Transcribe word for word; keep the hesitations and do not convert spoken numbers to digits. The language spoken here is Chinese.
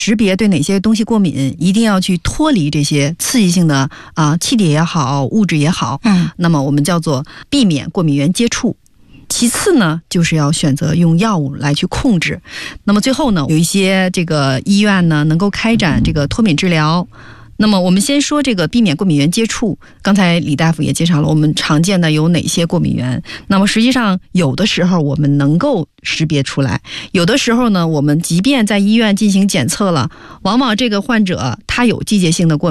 识别对哪些东西过敏，一定要去脱离这些刺激性的啊气体也好，物质也好， 嗯， 那么我们叫做避免过敏原接触。其次呢，就是要选择用药物来去控制。那么最后呢，有一些这个医院呢能够开展这个脱敏治疗。那么我们先说这个避免过敏原接触，刚才李大夫也介绍了我们常见的有哪些过敏源。那么实际上有的时候我们能够识别出来，有的时候呢，我们即便在医院进行检测了，往往这个患者他有季节性的过敏